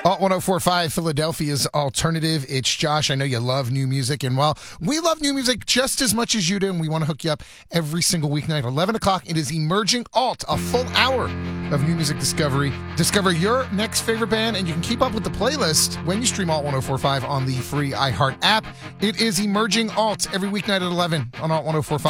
Alt 1045 Philadelphia's alternative. It's Josh. I know you love new music. And while we love new music just as much as you do, and we want to hook you up every single weeknight, 11 o'clock, it is Emerging Alt, a full hour of new music discovery. Discover your next favorite band, and you can keep up with the playlist when you stream Alt 1045 on the free iHeart app. It is Emerging Alt every weeknight at 11 on Alt 1045.